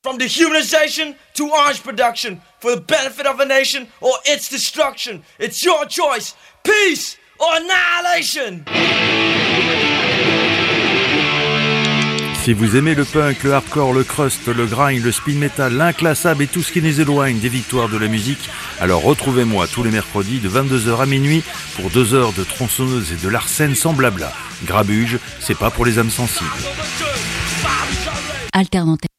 from dehumanization to orange production, for the benefit of a nation or its destruction. It's your choice. Peace or annihilation. Si vous aimez le punk, le hardcore, le crust, le grind, le speed metal, l'inclassable et tout ce qui nous éloigne des victoires de la musique, alors retrouvez-moi tous les mercredis de 22h à minuit pour 2 heures de tronçonneuse et de l'arsène sans blabla. Grabuge, c'est pas pour les âmes sensibles. Alternative.